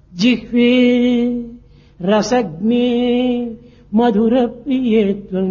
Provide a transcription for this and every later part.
జిహ్వే రసజ్ఞే మధుర ప్రియేత్వం.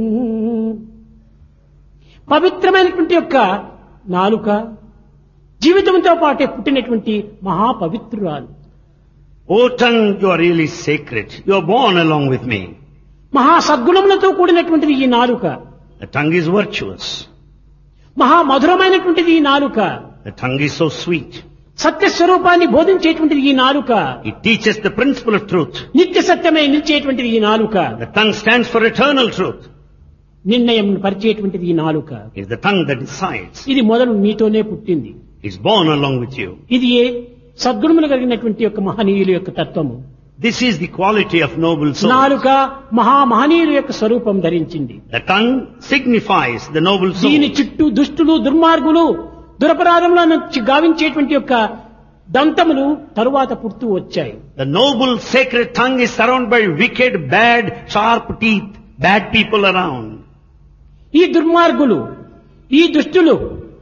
పవిత్రమైనటువంటి యొక్క నాలుక జీవితంతో పాటే పుట్టినటువంటి మహాపవిత్రురాలు. O tongue, you are really sacred. You are born along with me. మహా సద్గుణములతో కూడినటువంటిది ఈ నాలుక. The tongue is virtuous. మహా మధురమైనటువంటిది ఈ నాలుక. The tongue is so sweet. సత్య స్వరూపాన్ని బోధించేటువంటిది ఈ నాలుక. It teaches the principle of truth. నిత్య సత్యమై నిలిచేటువంటిది ఈ నాలుక. The tongue stands for eternal truth. నిర్ణయం పరిచేటువంటిది ఈ నాలుక. It's the tongue that decides. ఇది మొదలు మీతోనే పుట్టింది. It's born along with you. ఇది సద్గుణములు కలిగినటువంటి యొక్క మహనీయుల యొక్క తత్వము. This is the quality of noble soul. నాలుక మహామహనీయుల యొక్క స్వరూపం ధరించింది. The tongue signifies the noble soul. దీని చుట్టూ దుష్టులు దుర్మార్గులు దురపరాధములను గావించేటువంటి యొక్క దంతములు తరువాత పుడుతూ వచ్చాయి. The noble sacred tongue is surrounded by wicked, bad, sharp teeth, bad people around. ఈ దుర్మార్గులు ఈ దుష్టులు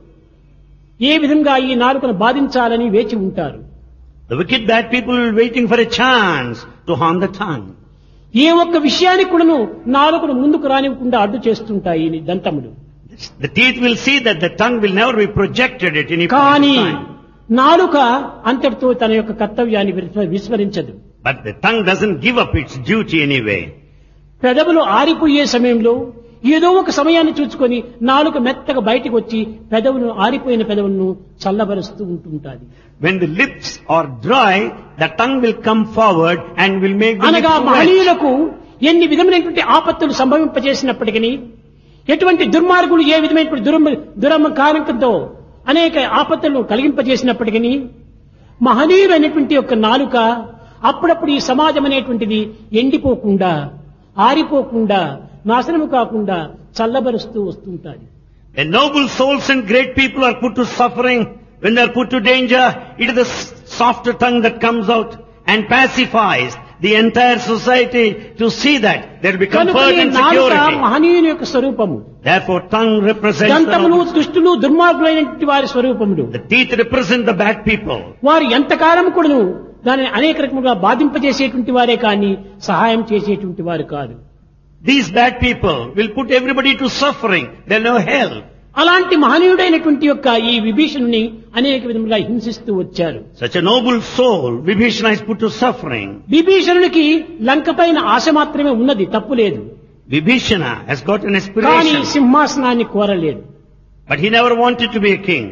ఏ విధంగా ఈ నాలుకను బాధించాలని వేచి ఉంటారు. The wicked, bad people will be waiting for a chance to harm the tongue. ఏ ఒక్క విషయానికి కూడాను నాలుకను ముందుకు రానివ్వకుండా అడ్డు చేస్తుంటాయి ఈ దంతములు. The teeth will see that the tongue will never be projected at any point కానీ in time. నాలుక అంతటితో తన యొక్క కర్తవ్యాన్ని విస్మరించదు. But the tongue doesn't give up its duty anyway. పెదవులు ఆరిపోయే సమయంలో ఏదో ఒక సమయాన్ని చూసుకొని నాలుక మెత్తగా బయటకు వచ్చి ఆరిపోయిన పెదవులను చల్లబరుస్తూ ఉంటుంటాది. When the lips are dry, the tongue will come forward and will make the అనగా lips wet. మహనీయులకు ఎన్ని విధమైనటువంటి ఆపత్తులు సంభవింపజేసినప్పటికీ ఎటువంటి దుర్మార్గులు ఏ విధమైనటువంటి దురహంకారంతో అనేక ఆపత్తులను కలిగింపజేసినప్పటికీ మహనీయులైనటువంటి యొక్క నాలుక అప్పుడప్పుడు ఈ సమాజం అనేటువంటిది ఎండిపోకుండా ఆరిపోకుండా నాశనము కాకుండా చల్లబరుస్తూ వస్తుంటాది. When noble souls and great people are put to suffering, when they are put to danger, it is the softer tongue that comes out and pacifies the entire society to see that there will be comfort and security. మహనీయుని యొక్క స్వరూపము. Therefore, tongue represents the దంతములు noble. దుష్టులు దుర్మార్గులైనటువంటి వారి స్వరూపములు. The teeth represent the bad people. వారు ఎంతకాలం కూడాను దానిని అనేక రకముగా బాధింపజేసేటువంటి వారే కానీ సహాయం చేసేటువంటి వారు కాదు. These bad people will put everybody to suffering. They'll no help. అలాంటి మహనీయుడైనటువంటి యొక్క ఈ విభీషణుని అనేక విధములుగా హింసిస్తూ వచ్చారు. Such a noble soul, Vibhishana is put to suffering. విభీషణునికి లంక పైన ఆశ మాత్రమే ఉన్నది, తప్పు లేదు. Vibhishana has got an కానీ aspiration, సింహాసనాన్ని కోరలేదు. but he never wanted to be a king.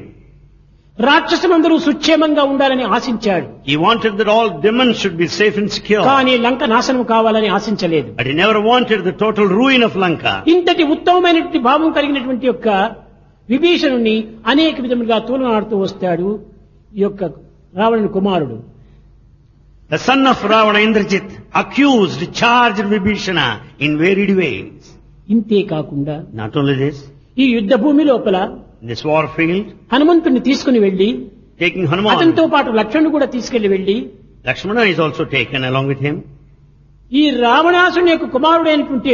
రాక్షసులందరూ సుక్షేమంగా ఉండాలని ఆశించాడు. He wanted that all demons should be safe and secure. కానీ లంక నాశనం కావాలని ఆశించలేదు. But he never wanted the total ruin of Lanka. ఇంతటి ఉత్తమమైనటువంటి భావం కలిగినటువంటి యొక్క విభీషణుని అనేక విధములుగా తూలనాడుతూ వస్తాడు ఈ యొక్క రావణుని కుమారుడు. The son of Ravana, Indrajit, accused, charged Vibhishana in varied ways. ఇంతే కాకుండా Not only this, ఈ యుద్ధ భూమి లోపల in this war field, హనుమంతుని తీసుకుని వెళ్లి taking అతనితో Hanuman, పాటు లక్ష్మణుడు కూడా తీసుకెళ్లి వెళ్లి Lakshmana is also taken along with him. ఈ రావణాసుని యొక్క కుమారుడైనటువంటి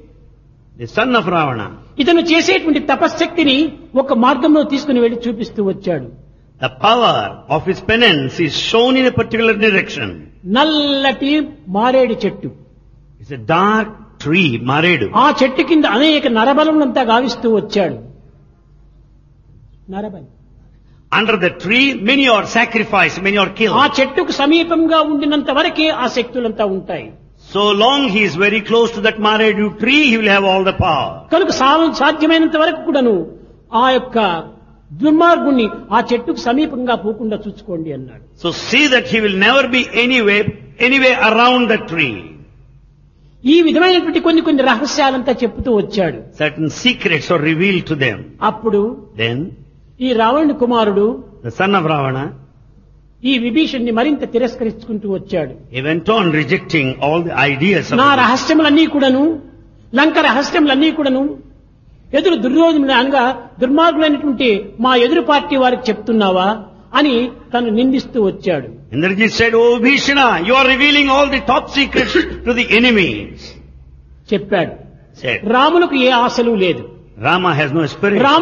The son of Ravana, ఇతను చేసేటువంటి తపశ్శక్తిని ఒక మార్గంలో తీసుకుని వెళ్లి చూపిస్తూ వచ్చాడు. the power of his penance is shown in a particular direction. నల్లటి మారేడు చెట్టు, It's a dark tree, Maredu. ఆ చెట్టు కింద అనేక నరబలములంతా గావిస్తూ వచ్చాడు. నరబలి Under the tree, many are sacrificed, many are ఆ killed. చెట్టుకు సమీపంగా ఉండినంత వరకే ఆ శక్తులంతా ఉంటాయి. So long he is very close to that Maredu tree, he will have all the power. కనుక సాధ్యమైనంత వరకు కూడాను ఆ యొక్క దుర్మార్గుణ్ణి ఆ చెట్టుకు సమీపంగా పోకుండా చూసుకోండి అన్నాడు. So see that he will never be anyway around the tree. ఈ విధమైనటువంటి కొన్ని రహస్యాలంతా చెప్తూ వచ్చాడు. Certain secrets are revealed to them. అప్పుడు Then ఈ రావణుని కుమారుడు the son of Ravana, ఈ విభీషణ్ణి మరింత తిరస్కరించుకుంటూ వచ్చాడు. he went on rejecting all the ideas of నా the రహస్యములన్నీ కూడాను, లంక రహస్యములన్నీ కూడాను ఎదురు దుర్యోధనుడు అనగా దుర్మార్గులైనటువంటి మా ఎదురు పార్టీ వారికి చెప్తున్నావా అని తను నిందిస్తూ వచ్చాడు. Indrajit said, "Oh Bhishana, you are revealing all the top secrets to the enemies." చెప్పాడు. Said, రాములకు ఏ ఆశలు లేదు. Rama has no aspiration.